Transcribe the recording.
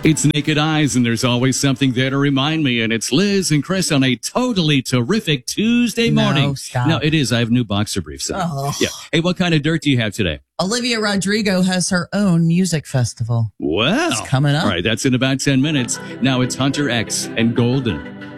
It's Naked Eyes, and there's always something there to remind me, and it's Liz and Chris on a totally terrific Tuesday morning. No, stop. No, it is. I have new boxer briefs on. Oh. Yeah. Hey, what kind of dirt do you have today? Olivia Rodrigo has her own music festival. Well, It's coming up. All right, that's in about 10 minutes. Now it's Hunter X and Golden.